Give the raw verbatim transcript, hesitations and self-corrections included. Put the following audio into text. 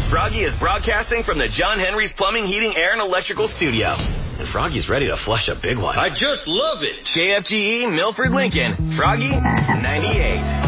Froggy is broadcasting from the John Henry's Plumbing, Heating, Air, and Electrical Studio. And Froggy's ready to flush a big one. I just love it. J F G E, Milford, Lincoln. Froggy, ninety-eight.